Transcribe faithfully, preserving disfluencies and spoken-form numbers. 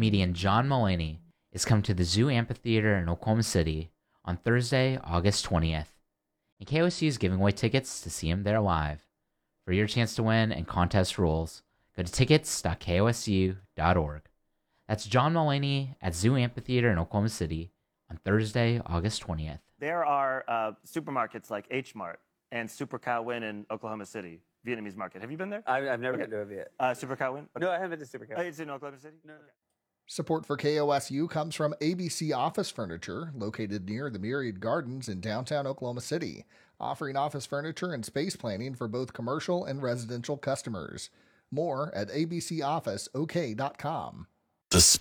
comedian John Mulaney is coming to the Zoo Amphitheater in Oklahoma City on Thursday, August twentieth. And K O S U is giving away tickets to see him there live. For your chance to win and contest rules, go to tickets dot K O S U dot org. That's John Mulaney at Zoo Amphitheater in Oklahoma City on Thursday, August twentieth. There are uh, supermarkets like H Mart and Super Cow Win in Oklahoma City, Vietnamese market. Have you been there? I've, I've never okay. been to a Viet. Uh, Super Cow Win? Okay. No, I haven't been to Super Cow. Oh, it's in Oklahoma City? No, no. Okay. Support for K O S U comes from A B C Office Furniture, located near the Myriad Gardens in downtown Oklahoma City, offering office furniture and space planning for both commercial and residential customers. More at A B C office O K dot com. The